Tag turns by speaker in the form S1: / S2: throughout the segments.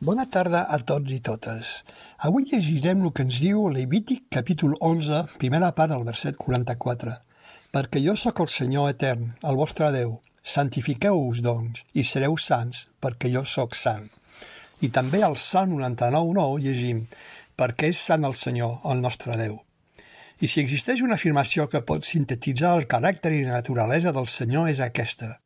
S1: Bona tarda a tots i totes. Avui llegirem el que ens diu Levític, capítol 11, primera part del verset 44. Perquè jo sóc el Senyor etern, el vostre Déu. Santifiqueu-vos, doncs, i sereu sants, perquè jo sóc sant. I també al Salm 99:9 llegim, perquè és sant el Senyor, el nostre Déu. I si existeix una afirmació que pot sintetitzar el caràcter i la naturalesa del Senyor és aquesta.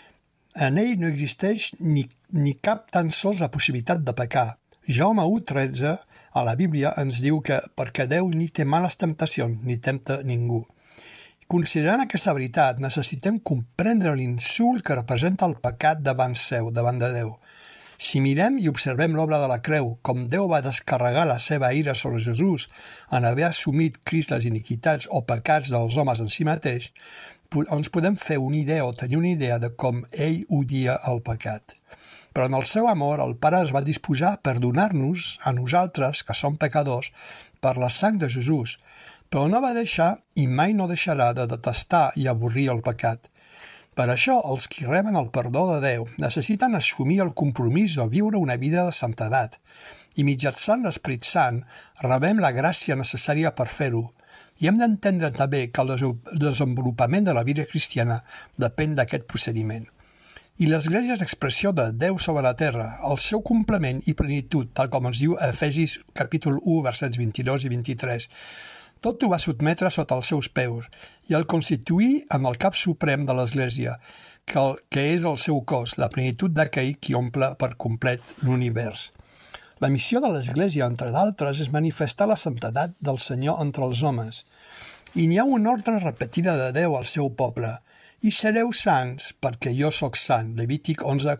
S1: En ell no existeix ni cap tan sols la possibilitat de pecar. Jaume 1:13 a la Bíblia ens diu que perquè Déu ni té males temptacions ni tempta ningú. Considerant aquesta veritat, necessitem comprendre l'insult que representa el pecat davant seu, davant de Déu. Si mirem i observem l'obra de la creu, com Déu va descarregar la seva ira sobre Jesús en haver assumit Crist les iniquitats o pecats dels homes en si mateix, ens podem fer una idea o tenir una idea de com ell odia el pecat. Però en el seu amor, el Pare es va disposar per donar-nos, a nosaltres, que som pecadors, per la sang de Jesús, però no va deixar i mai no deixarà de detestar i avorrir el pecat. Per això, els qui reben el perdó de Déu necessiten assumir el compromís de viure una vida de santedat, i mitjançant l'Esperit Sant rebem la gràcia necessària per fer-ho. I hem d'entendre també que el desenvolupament de la vida cristiana depèn d'aquest procediment. I l'Església és l'expressió de Déu sobre la terra, el seu complement i plenitud, tal com ens diu Efesis capítol 1, versets 22 i 23. Tot ho va sotmetre sota els seus peus i el constituí en el cap suprem de l'Església, que és el seu cos, la plenitud d'aquell qui omple per complet l'univers. La missió de l'Església, entre d'altres, és manifestar la santedat del Senyor entre els homes. I n'hi ha una ordre repetida de Déu al seu poble. I sereu sants, perquè jo sóc sant. Levític 11,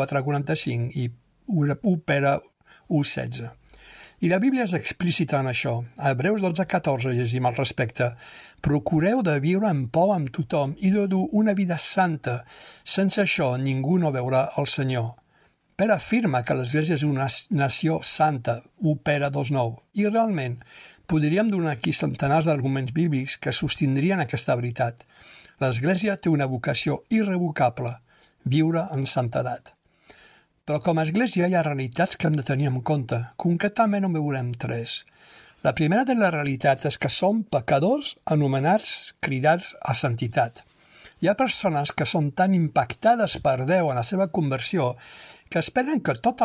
S1: 44-45 i 1 Pere 1:16. I la Bíblia és explícita en això. A Hebreus 12:14 llegim al respecte. Procureu de viure en pau amb tothom i de dur una vida santa. Sense això ningú no veurà el Senyor. Pere afirma que l'Església és una nació santa, 1 Pere 2:9, i realment podríem donar aquí centenars d'arguments bíblics que sostindrien aquesta veritat. L'Església té una vocació irrevocable, viure en santedat. Però com a Església hi ha realitats que hem de tenir en compte. Concretament en veurem 3. La primera de les realitats és que som pecadors anomenats cridats a santitat. Hi ha persones que són tan impactades per Déu en la seva conversió que esperen que tots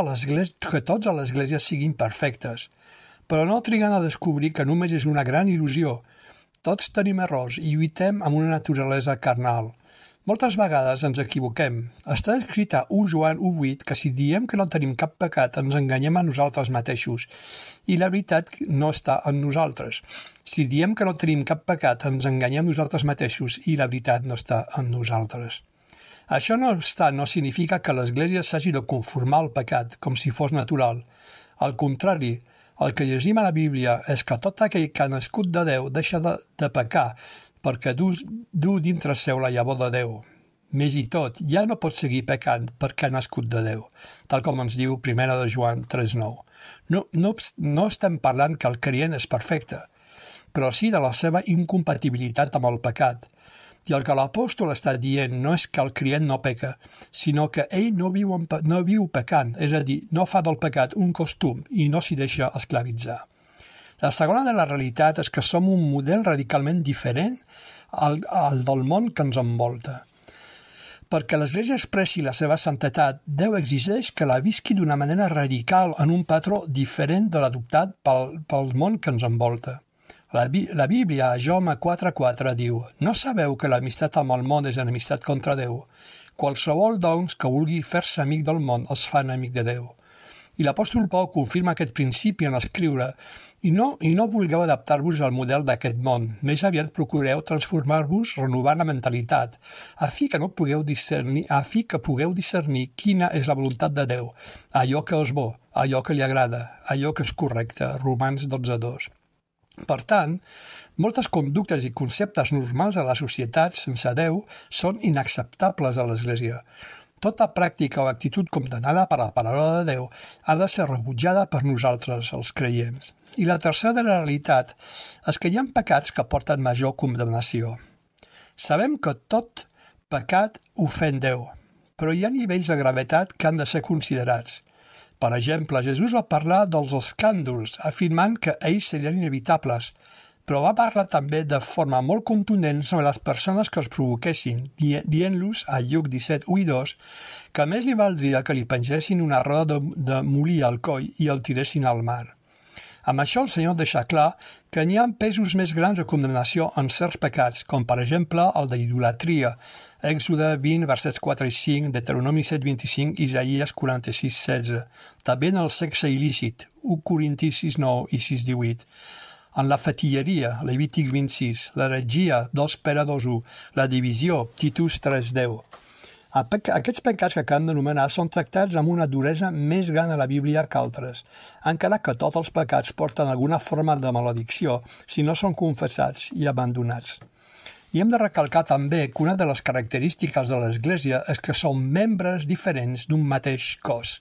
S1: a l'Església siguin perfectes, però no triguen a descobrir que només és una gran il·lusió. Tots tenim errors i lluitem amb una naturalesa carnal. Moltes vegades ens equivoquem. Està escrit a 1 Joan 1:8 que si diem que no tenim cap pecat ens enganyem a nosaltres mateixos i la veritat no està en nosaltres. Si diem que no tenim cap pecat ens enganyem nosaltres mateixos i la veritat no està en nosaltres. Això no obstant no significa que l'Església s'hagi de conformar al pecat com si fos natural. Al contrari, el que llegim a la Bíblia és que tot aquell que ha nascut de Déu deixa de pecar perquè du dintre seu la llavor de Déu. Més i tot, ja no pot seguir pecant perquè ha nascut de Déu, tal com ens diu 1 de Joan 3:9. No estem parlant que el creient és perfecte, però sí de la seva incompatibilitat amb el pecat. I el que l'apòstol està dient no és que el creient no peca, sinó que ell no viu pecant, és a dir, no fa del pecat un costum i no s'hi deixa esclavitzar. La segona de la realitat és que som un model radicalment diferent al del món que ens envolta. Perquè l'Església expressi la seva santetat, Déu exigeix que la visqui d'una manera radical en un patró diferent de l'adoptat pel món que ens envolta. La Bíblia, a Jaume 4:4, diu: «No sabeu que l'amistat amb el món és enemistat contra Déu? Qualsevol, doncs, que vulgui fer-se amic del món es fa enemic de Déu». I l'apòstol Pau confirma aquest principi en escriure i no vulgueu adaptar-vos al model d'aquest món, més aviat procureu transformar-vos renovant la mentalitat, a fi que pugueu discernir quina és la voluntat de Déu, allò que és bo, allò que li agrada, allò que és correcte. Romans 12:2. Per tant, moltes conductes i conceptes normals a la societat sense Déu són inacceptables a l'Església. Tota pràctica o actitud condemnada per la paraula de Déu ha de ser rebutjada per nosaltres, els creients. I la tercera de la realitat és que hi ha pecats que porten major condemnació. Sabem que tot pecat ofèn Déu, però hi ha nivells de gravetat que han de ser considerats. Per exemple, Jesús va parlar dels escàndols, afirmant que ells serien inevitables, però va parlar també de forma molt contundent sobre les persones que els provoquessin, dient-los a Lluc 17:1-2 que més li valdria que li pengessin una roda de molí al coll i el tiressin al mar. Amb això el Senyor deixa clar que n'hi ha pesos més grans de condemnació en certs pecats, com per exemple el d'idolatria, Èxode 20, versets 4 i 5, Deuteronomi 7:25, Isaïes 46:16. També en el sexe il·lícit, 1 Corintis 6:9 i 6:18. En la fetilleria, Levític 26, l'heretgia, 2 Pere 2:1, la divisió, Titus 3:10. Aquests pecats que acabem d'anomenar són tractats amb una duresa més gran a la Bíblia que altres, encara que tots els pecats porten alguna forma de maledicció si no són confessats i abandonats. I hem de recalcar també que una de les característiques de l'Església és que són membres diferents d'un mateix cos.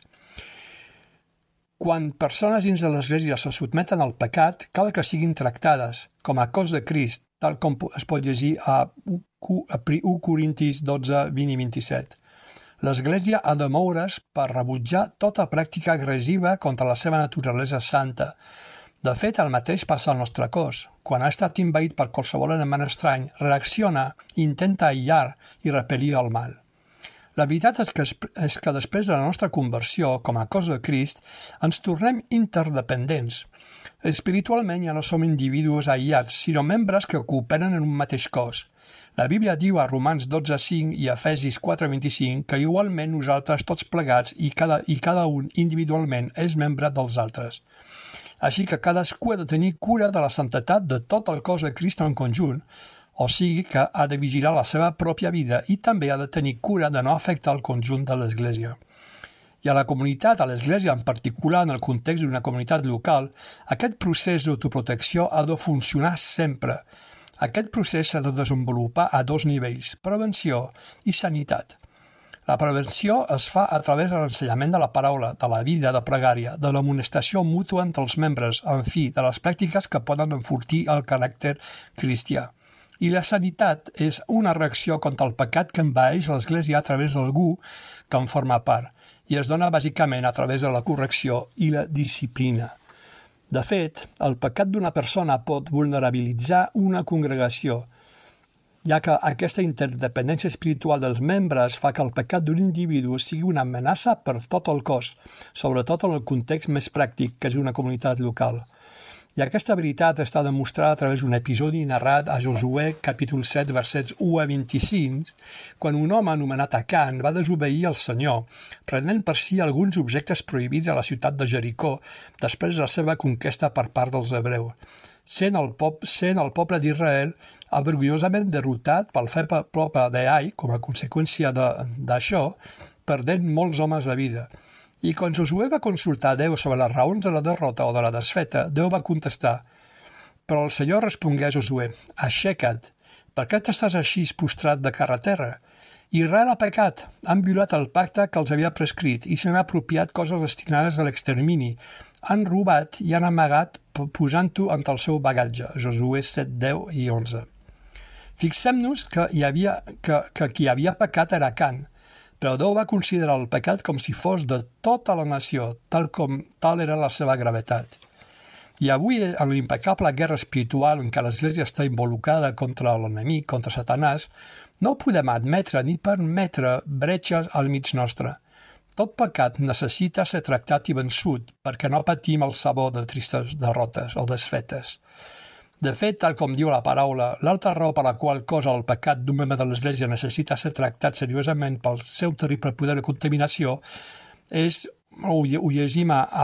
S1: Quan persones dins de l'Església se sotmeten al pecat, cal que siguin tractades com a cos de Crist, tal com es pot llegir a 1 Corintis 12, 20 i 27. L'Església ha de moure's per rebutjar tota pràctica agressiva contra la seva naturalesa santa. De fet, el mateix passa al nostre cos. Quan ha estat envaït per qualsevol element estrany, reacciona, intenta aïllar i repel·lir el mal. La veritat és que després de la nostra conversió, com a cos de Crist, ens tornem interdependents. Espiritualment ja no som individus aïllats, sinó membres que cooperen en un mateix cos. La Bíblia diu a Romans 12:5 i a Efesis 4:25 que igualment nosaltres tots plegats i cada un individualment és membre dels altres. Així que cadascú ha de tenir cura de la santetat de tot el cos de Crist en conjunt, o sigui que ha de vigilar la seva pròpia vida i també ha de tenir cura de no afectar el conjunt de l'Església. I a la comunitat, a l'Església en particular, en el context d'una comunitat local, aquest procés d'autoprotecció ha de funcionar sempre. Aquest procés s'ha de desenvolupar a 2 nivells, prevenció i sanitat. La prevenció es fa a través de l'ensenyament de la paraula, de la vida de pregària, de l'amonestació mútua entre els membres, en fi, de les pràctiques que poden enfortir el caràcter cristià. I la sanitat és una reacció contra el pecat que envaeix l'Església a través d'algú que en forma part, i es dona bàsicament a través de la correcció i la disciplina. De fet, el pecat d'una persona pot vulnerabilitzar una congregació, ja que aquesta interdependència espiritual dels membres fa que el pecat d'un individu sigui una amenaça per tot el cos, sobretot en el context més pràctic, que és una comunitat local. I aquesta veritat està demostrada a través d'un episodi narrat a Josué, capítol 7, versets 1 a 25, quan un home anomenat Acán va desobeir el Senyor, prenent per si alguns objectes prohibits a la ciutat de Jericó després de la seva conquesta per part dels hebreus. Sent el poble d'Israel vergonyosament derrotat pel feble poble d'Ai, com a conseqüència d'això, perdent molts homes la vida. I quan Josué va consultar a Déu sobre les raons de la derrota o de la desfeta, Déu va contestar: «Però el Senyor respongué a Josué: aixeca't, per què t'estàs així postrat de cara a terra? Israel ha pecat, han violat el pacte que els havia prescrit i s'han apropiat coses destinades a l'extermini. Han robat i han amagat posant-ho entre el seu bagatge». Josué 7, 10 i 11. Fixem-nos que qui havia pecat era Acán, però Déu va considerar el pecat com si fos de tota la nació, tal era la seva gravetat. I avui, en l'impecable guerra espiritual en què l'Església està involucrada contra l'enemic, contra Satanàs, no podem admetre ni permetre bretxes al mig nostre. Tot pecat necessita ser tractat i vençut perquè no patim el sabor de tristes derrotes o desfetes. De fet, tal com diu la paraula, l'altra raó per la qual cosa el pecat d'un membre de l'Església necessita ser tractat seriosament pel seu terrible poder de contaminació és, ho llegim a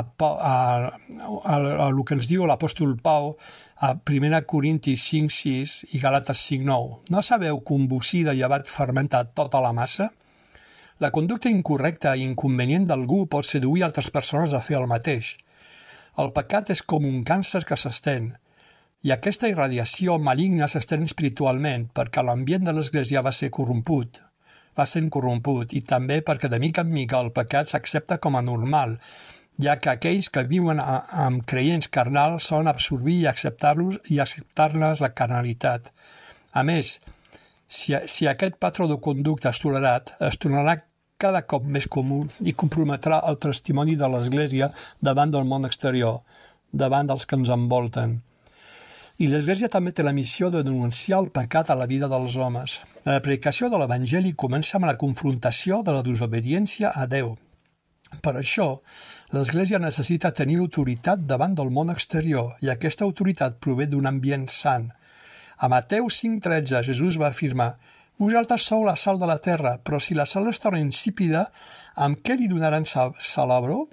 S1: el que ens diu l'apòstol Pau a 1 Corintis 5:6 i Galates 5:9. No sabeu que un bocí de llevat fermenta tota la massa? La conducta incorrecta i inconvenient d'algú pot seduir altres persones a fer el mateix. El pecat és com un càncer que s'estén, i aquesta irradiació maligna s'estén espiritualment perquè l'ambient de l'Església va sent corromput i també perquè de mica en mica el pecat s'accepta com a normal, ja que aquells que viuen amb creients carnals solen absorbir i acceptar-les la carnalitat. A més, si aquest patró de conducta és tolerat, es tornarà cada cop més comú i comprometrà el testimoni de l'Església davant del món exterior, davant dels que ens envolten. I l'Església també té la missió de denunciar el pecat a la vida dels homes. La predicació de l'Evangeli comença amb la confrontació de la desobediència a Déu. Per això, l'Església necessita tenir autoritat davant del món exterior i aquesta autoritat prové d'un ambient sant. A Mateu 5,13, Jesús va afirmar: «Vosaltres sou la sal de la terra, però si la sal es torna insípida, amb què li donaran salabror?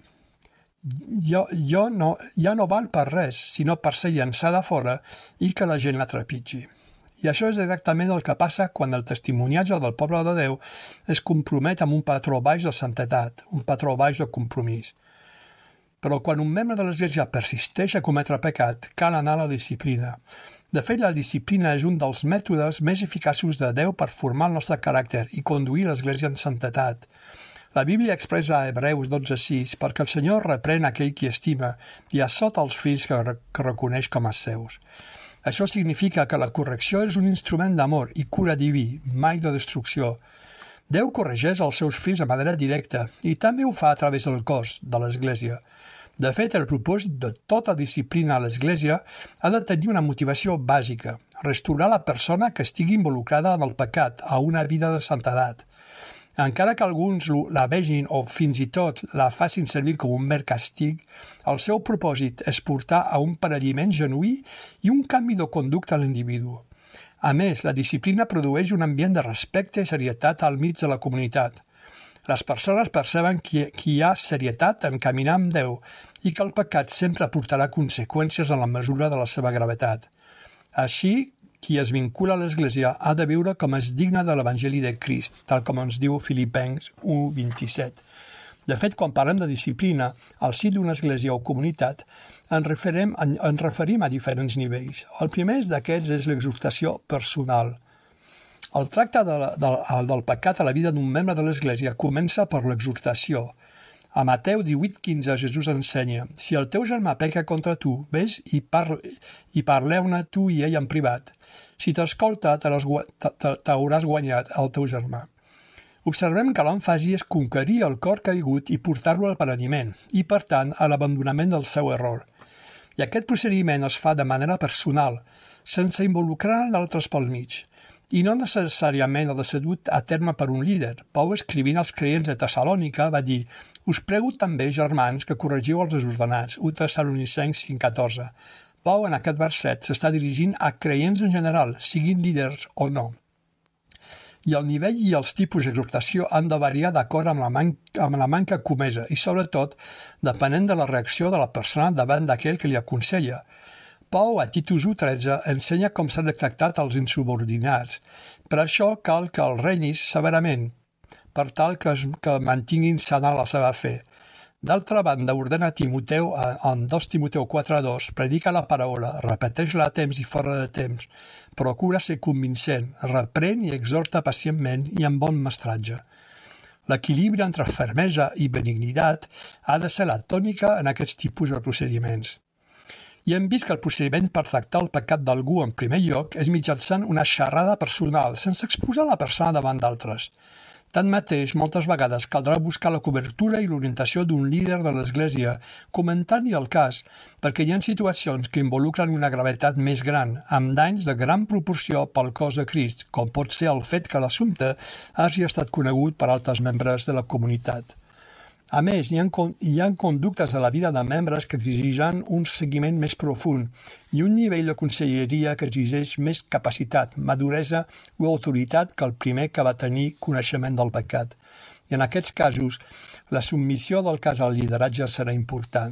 S1: Ja no val per res, sinó per ser llançada fora i que la gent la trepitgi». I això és exactament el que passa quan el testimoniatge del poble de Déu es compromet amb un patró baix de santetat, un patró baix de compromís. Però quan un membre de l'Església persisteix a cometre pecat, cal anar a la disciplina. De fet, la disciplina és un dels mètodes més eficaços de Déu per formar el nostre caràcter i conduir l'Església en santetat. La Bíblia expressa a Hebreus 12,6 perquè el Senyor reprèn aquell qui estima i assota els fills que reconeix com a seus. Això significa que la correcció és un instrument d'amor i cura diví, mai de destrucció. Déu corregeix els seus fills de manera directa i també ho fa a través del cos de l'Església. De fet, el propòsit de tota disciplina a l'Església ha de tenir una motivació bàsica, restaurar la persona que estigui involucrada en el pecat a una vida de santedat. Encara que alguns la vegin o fins i tot la facin servir com un mer càstig, el seu propòsit és portar a un parelliment genuí i un canvi de conducta a l'individu. A més, la disciplina produeix un ambient de respecte i serietat al mig de la comunitat. Les persones perceben que hi ha serietat en caminar amb Déu i que el pecat sempre portarà conseqüències en la mesura de la seva gravetat. Així, qui es vincula a l'Església ha de viure com es digna de l'Evangeli de Crist, tal com ens diu Filipencs 1,27. De fet, quan parlem de disciplina, al si d'una església o comunitat, ens referim a diferents nivells. El primer d'aquests és l'exhortació personal. El tracte del pecat a la vida d'un membre de l'Església comença per l'exhortació. A Mateu 18,15 Jesús ensenya: «Si el teu germà peca contra tu, vés i parleu-ne tu i ell en privat. Si t'escolta, t'hauràs guanyat el teu germà». Observem que l'èmfasi és conquerir el cor caigut i portar-lo al penediment i, per tant, a l'abandonament del seu error. I aquest procediment es fa de manera personal, sense involucrar d'altres pel mig. I no necessàriament ha de ser dut a terme per un líder. Pau, escrivint als creients de Tessalònica, va dir: «Us prego també, germans, que corregiu els desordenats». 1 Tessalonicencs 5,14. Pau, en aquest verset, s'està dirigint a creients en general, siguin líders o no. I el nivell i els tipus d'exhortació han de variar d'acord amb la manca comesa i, sobretot, depenent de la reacció de la persona davant d'aquell que li aconsella. Pau, a Titus 1,13, ensenya com s'han de tractar els insubordinats. Per això cal que els renyis severament, per tal que mantinguin sana la seva fe. D'altra banda, ordena a Timoteu, en 2 Timoteu 4,2, predica la paraula, repeteix-la a temps i fora de temps, procura ser convincent, reprèn i exhorta pacientment i amb bon mestratge. L'equilibri entre fermesa i benignitat ha de ser la tònica en aquests tipus de procediments. I hem vist que el procediment per tractar el pecat d'algú en primer lloc és mitjançant una xerrada personal, sense exposar la persona davant d'altres. Tanmateix, moltes vegades caldrà buscar la cobertura i l'orientació d'un líder de l'Església, comentant-hi el cas, perquè hi ha situacions que involucren una gravetat més gran, amb danys de gran proporció pel cos de Crist, com pot ser el fet que l'assumpte hagi estat conegut per altres membres de la comunitat. A més, hi ha conductes de la vida de membres que exigiran un seguiment més profund i un nivell de conselleria que exigeix més capacitat, maduresa o autoritat que el primer que va tenir coneixement del pecat. I en aquests casos, la submissió del cas al lideratge serà important.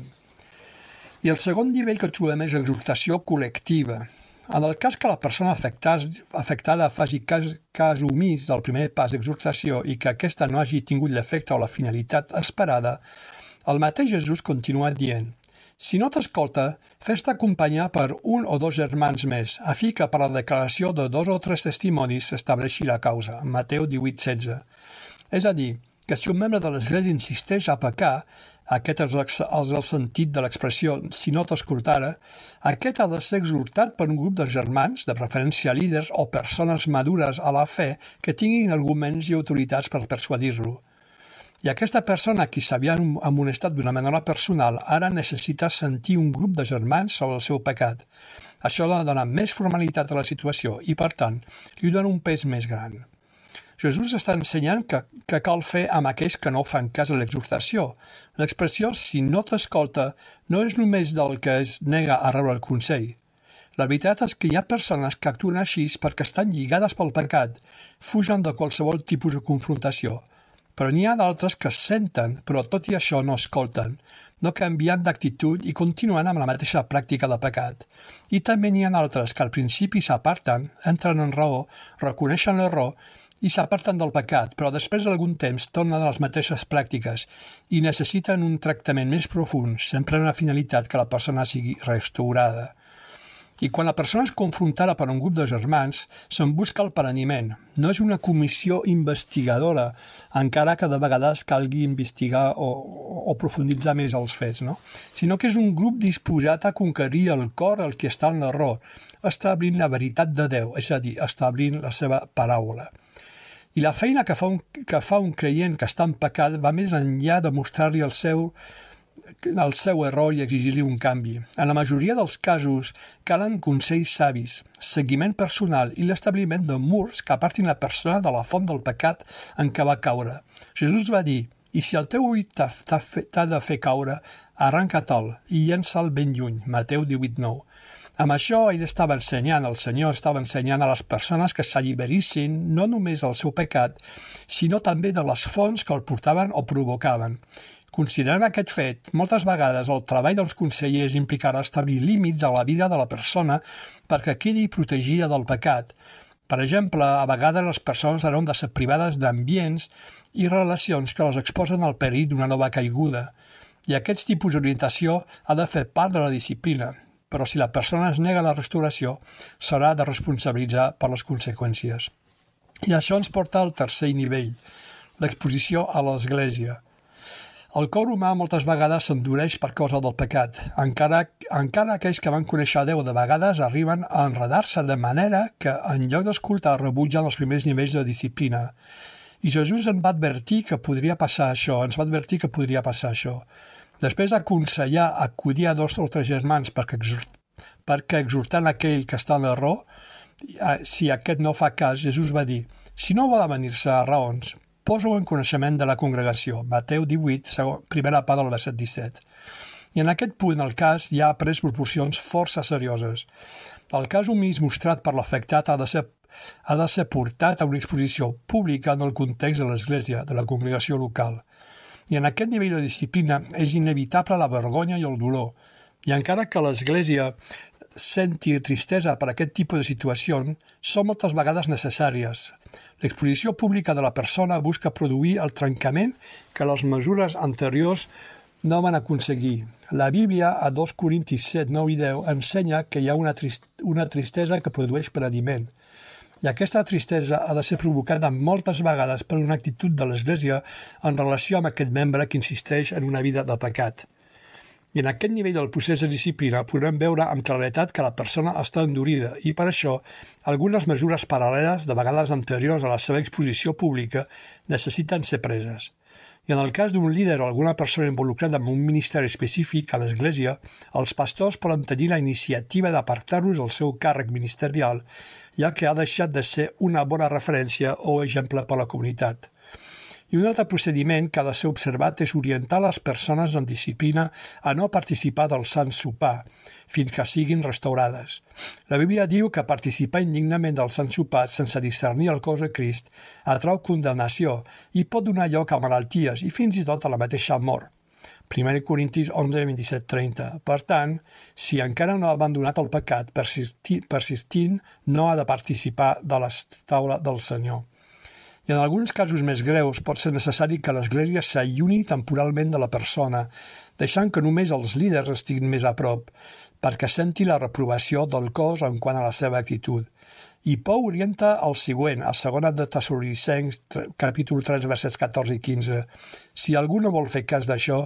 S1: I el segon nivell que trobem és l'exhortació col·lectiva. En el cas que la persona afectada faci cas omís del primer pas d'exhortació i que aquesta no hagi tingut l'efecte o la finalitat esperada, el mateix Jesús continua dient: «Si no t'escolta, fes-te acompanyar per un o dos germans més, a fi que per la declaració de 2 o 3 testimonis s'estableixi la causa». Mateu 18,16. És a dir, que si un membre de l'Església insisteix a pecar, aquest és el sentit de l'expressió «si no t'escoltara», aquest ha de ser exhortat per un grup de germans, de preferència líders o persones madures a la fe que tinguin arguments i autoritats per persuadir-lo. I aquesta persona qui s'havia amonestat d'una manera personal ara necessita sentir un grup de germans sobre el seu pecat. Això li dona més formalitat a la situació i, per tant, li dona un pes més gran. Jesús està ensenyant que cal fer amb aquells que no fan cas a l'exhortació. L'expressió «si no t'escolta» no és només del que es nega a rebre el consell. La veritat és que hi ha persones que actuen així perquè estan lligades pel pecat, fugen de qualsevol tipus de confrontació. Però n'hi ha d'altres que senten, però tot i això no escolten, no canvien d'actitud i continuen amb la mateixa pràctica de pecat. I també n'hi ha altres que al principi s'aparten, entren en raó, reconeixen l'error i s'aparten del pecat, però després d'algun temps tornen a les mateixes pràctiques i necessiten un tractament més profund, sempre amb la finalitat que la persona sigui restaurada. I quan la persona és confrontada per un grup de germans, se'n busca el paraniment. No és una comissió investigadora, encara que de vegades calgui investigar o profunditzar més els fets, no? Sinó que és un grup disposat a conquerir el cor al qui està en l'error, establint la veritat de Déu, és a dir, establint la seva paraula. I la feina que fa un creient que està en pecat va més enllà de mostrar-li el seu error i exigir-li un canvi. En la majoria dels casos calen consells savis, seguiment personal i l'establiment de murs que apartin la persona de la font del pecat en què va caure. Jesús va dir: «I si el teu ull t'ha de fer caure, arranca-te'l i llença'l ben lluny». Mateu 18:9. Amb això el Senyor estava ensenyant a les persones que s'alliberissin no només del seu pecat, sinó també de les fonts que el portaven o provocaven. Considerant aquest fet, moltes vegades el treball dels consellers implicarà establir límits a la vida de la persona perquè quedi protegida del pecat. Per exemple, a vegades les persones hauran de ser privades d'ambients i relacions que les exposen al perill d'una nova caiguda. I aquest tipus d'orientació ha de fer part de la disciplina. Però si la persona es nega a la restauració, s'haurà de responsabilitzar per les conseqüències. I això ens porta al tercer nivell, l'exposició a l'Església. El cor humà moltes vegades s'endureix per causa del pecat. Encara aquells que van conèixer Déu de vegades arriben a enredar-se de manera que, en lloc d'escoltar, rebutgen els primers nivells de disciplina. I Jesús ens va advertir que podria passar això, Després d'aconsellar acudir a 2 o 3 germans perquè exhortant aquell que està en l'error, si aquest no fa cas, Jesús va dir: «Si no vol avenir-se a raons, posa-ho en coneixement de la congregació». Mateu 18, primera part del verset 17. I en aquest punt el cas ja ha pres proporcions força serioses. El cas omís mostrat per l'afectat ha de ser portat a una exposició pública en el context de l'Església, de la congregació local. I en aquest nivell de disciplina és inevitable la vergonya i el dolor. I encara que l'Església senti tristesa per aquest tipus de situacions, són moltes vegades necessàries. L'exposició pública de la persona busca produir el trencament que les mesures anteriors no van aconseguir. La Bíblia, a 2 Corintis 7, 9 i 10, ensenya que hi ha una tristesa que produeix penediment. I aquesta tristesa ha de ser provocada moltes vegades per una actitud de l'Església en relació amb aquest membre que insisteix en una vida de pecat. I en aquest nivell del procés de disciplina podrem veure amb claretat que la persona està endurida i per això algunes mesures paral·leles, de vegades anteriors a la seva exposició pública, necessiten ser preses. I en el cas d'un líder o alguna persona involucrada en un ministeri específic a l'Església, els pastors poden tenir la iniciativa d'apartar-los del seu càrrec ministerial, ja que ha deixat de ser una bona referència o exemple per a la comunitat. I un altre procediment que ha de ser observat és orientar les persones en disciplina a no participar del Sant Sopar, fins que siguin restaurades. La Bíblia diu que participar indignament del Sant Sopar sense discernir el cos de Crist atrau condemnació i pot donar lloc a malalties i fins i tot a la mateixa mort. 1 Corintis 11, 27, 30. Per tant, si encara no ha abandonat el pecat, persistint, no ha de participar de la taula del Senyor. I en alguns casos més greus pot ser necessari que l'Església s'alluni temporalment de la persona, deixant que només els líders estiguin més a prop, perquè senti la reprovació del cos en quant a la seva actitud. I Pau orienta el següent, a 2 de Tessalonicencs, capítol 3, versets 14 i 15. Si algú no vol fer cas d'això,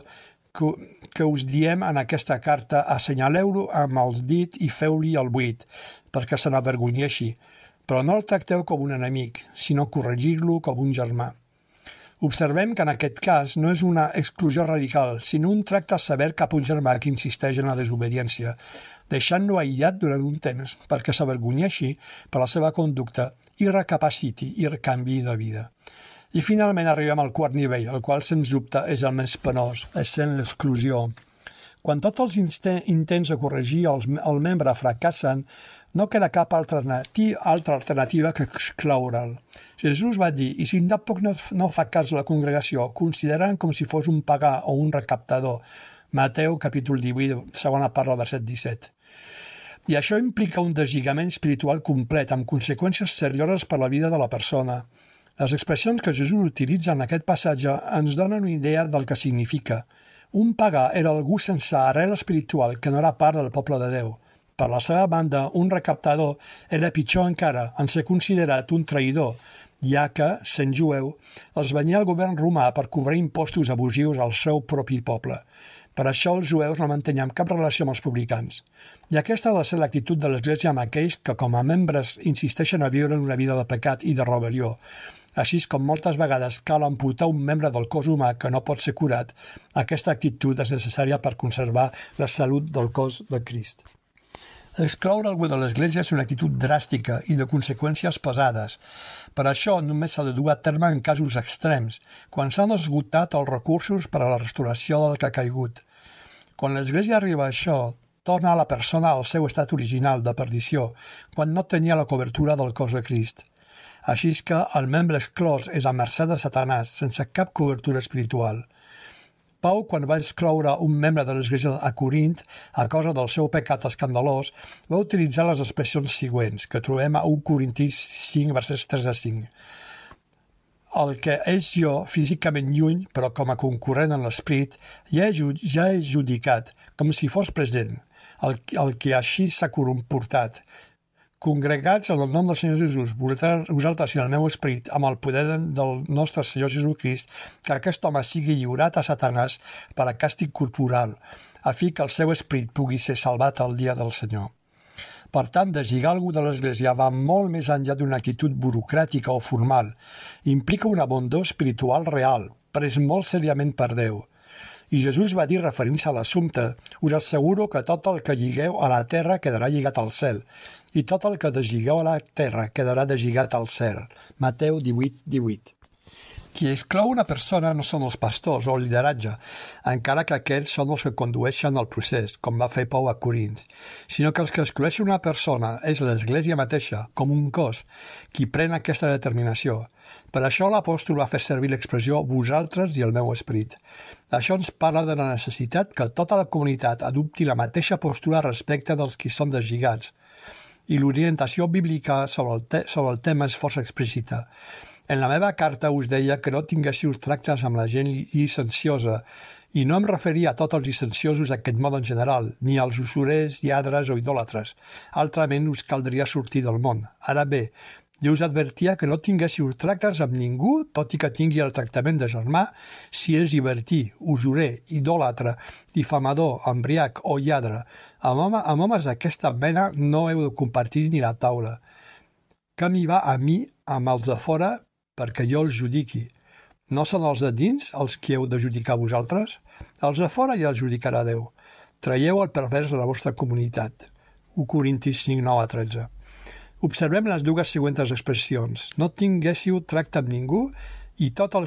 S1: que us diem en aquesta carta, assenyaleu-lo amb els dits i feu-li el buit, perquè se n'avergonyeixi. Però no el tracteu com un enemic, sinó corregir-lo com un germà. Observem que en aquest cas no és una exclusió radical, sinó un tracte sever cap a un germà que insisteix en la desobediència, deixant-lo aïllat durant un temps perquè s'avergonyeixi per la seva conducta i recapaciti i recanvi de vida. I finalment arribem al quart nivell, el qual sens dubte és el més penós, essent l'exclusió. Quan tots els intents de corregir el membre fracassen, no queda cap altra alternativa que excloure'l. Jesús va dir, i si tampoc no fa cas de la congregació, consideren com si fos un pagà o un recaptador. Mateu, capítol 18, segona part del verset 17. I això implica un deslligament espiritual complet, amb conseqüències serioses per la vida de la persona. Les expressions que Jesús utilitza en aquest passatge ens donen una idea del que significa. Un pagà era algú sense arrel espiritual que no era part del poble de Déu. Per la seva banda, un recaptador era pitjor encara en ser considerat un traïdor, ja que, sent jueu, els venia el govern romà per cobrar impostos abusius al seu propi poble. Per això els jueus no mantenien cap relació amb els publicans. I aquesta ha de ser l'actitud de l'Església amb aquells que com a membres insisteixen a viure en una vida de pecat i de rebel·lió. Així com moltes vegades cal amputar un membre del cos humà que no pot ser curat, aquesta actitud és necessària per conservar la salut del cos de Crist. Excloure algú de l'Església és una actitud dràstica i de conseqüències pesades. Per això només s'ha de dur a terme en casos extrems, quan s'han esgotat els recursos per a la restauració del que ha caigut. Quan l'Església arriba a això, torna a la persona al seu estat original de perdició, quan no tenia la cobertura del cos de Crist. Així és que el membre exclòs és a mercè de Satanàs, sense cap cobertura espiritual. Pau, quan va excloure un membre de l'Església a Corint a causa del seu pecat escandalós, va utilitzar les expressions següents, que trobem a 1 Corintís 5, versets 3 a 5. El que és jo, físicament lluny, però com a concurrent en l'esperit, ja he judicat, com si fos present, el que així s'ha comportat. Congregats en el nom del Senyor Jesús, vosaltres i el meu esperit, amb el poder del nostre Senyor Jesucrist, que aquest home sigui lliurat a Satanàs per a càstig corporal, a fi que el seu esperit pugui ser salvat al dia del Senyor. Per tant, deslligar algú de l'Església va molt més enllà d'una actitud burocràtica o formal. Implica un abandó espiritual real, pres molt seriament per Déu. I Jesús va dir, referint-se a l'assumpte, us asseguro que tot el que lligueu a la terra quedarà lligat al cel, i tot el que deslligeu a la terra quedarà deslligat al cel. Mateu 18, 18. Qui exclou una persona no són els pastors o el lideratge, encara que aquests són els que condueixen el procés, com va fer Pau a Corint, sinó que els que excloeixen una persona és l'Església mateixa, com un cos, qui pren aquesta determinació. Per això l'apòstol va fer servir l'expressió «vosaltres i el meu esperit». Això ens parla de la necessitat que tota la comunitat adopti la mateixa postura respecte dels qui són deslligats. I l'orientació bíblica sobre el tema és força explícita. En la meva carta us deia que no tinguéssiu tractes amb la gent llicenciosa, i no em referia a tots els llicenciosos d'aquest món en general, ni als usurers, lladres o idòlatres. Altrament us caldria sortir del món. Ara bé, jo us advertia que no tinguéssiu tractes amb ningú, tot i que tingui el tractament de germà, si és llibertí, usurer, idòlatre, difamador, embriac o lladre. Amb homes d'aquesta mena no heu de compartir ni la taula. Que m'hi va a mi, amb els de fora, perquè jo els judiqui. No són els de dins els qui heu de judicar vosaltres? Els de fora ja els judicarà Déu. Traieu el pervers de la vostra comunitat. 1 Corintís 5, 9 a 13. Observem les dues següents expressions. No tinguéssiu tracte amb ningú i tot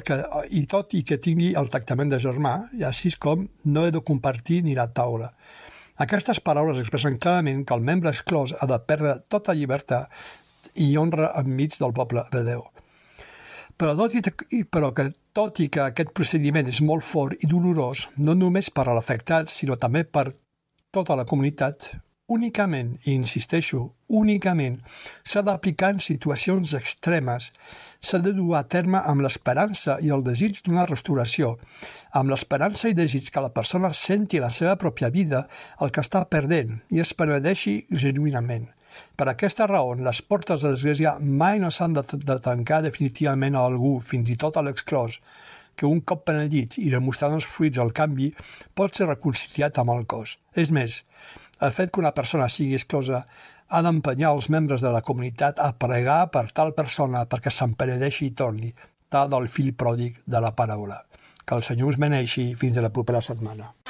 S1: i que tingui el tractament de germà, i així com no he de compartir ni la taula. Aquestes paraules expressen clarament que el membre exclòs ha de perdre tota llibertat i honra enmig del poble de Déu. Però tot i que aquest procediment és molt fort i dolorós, no només per a l'afectat, sinó també per tota la comunitat, únicament, i insisteixo, únicament, s'ha d'aplicar en situacions extremes, s'ha de dur a terme amb l'esperança i el desig d'una restauració, amb l'esperança i desig que la persona senti la seva pròpia vida el que està perdent i es penedeixi genuïnament. Per aquesta raó, les portes de l'Església mai no s'han de tancar definitivament a algú, fins i tot a l'exclòs, que un cop penedit i demostrant els fruits al canvi pot ser reconciliat amb el cos. És més, el fet que una persona sigui exclosa ha d'empenyar els membres de la comunitat a pregar per tal persona perquè se'n penedeixi i torni, tractar del fill pròdig de la paraula. Que el Senyor us beneixi fins a la propera setmana.